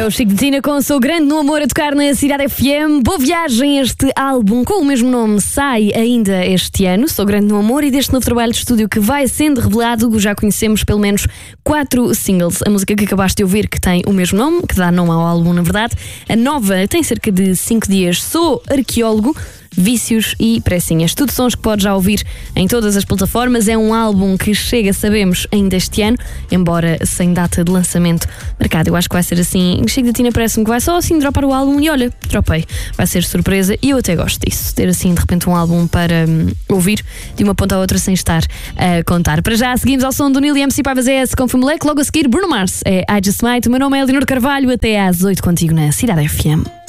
É o Chico de Tina com Sou Grande no Amor a tocar na Cidade FM. Boa viagem, este álbum com o mesmo nome sai ainda este ano, Sou Grande no Amor, e deste novo trabalho de estúdio que vai sendo revelado, já conhecemos pelo menos 4 singles. A música que acabaste de ouvir, que tem o mesmo nome, que dá nome ao álbum na verdade. A nova tem cerca de 5 dias, Sou Arqueólogo, Vícios e Pressinhas. Tudo sons que podes já ouvir em todas as plataformas. É um álbum que chega, sabemos, ainda este ano, embora sem data de lançamento marcado. Eu acho que vai ser assim. Chico da Tina parece-me que vai só assim dropar o álbum e olha, dropei. Vai ser surpresa e eu até gosto disso. Ter assim de repente um álbum para ouvir de uma ponta à outra sem estar a contar. Para já seguimos ao som do Nil e MC Paivas ES com Fumeleque. Logo a seguir Bruno Mars é I Just Might. O meu nome é Leonor Carvalho. Até às 8 contigo na Cidade FM.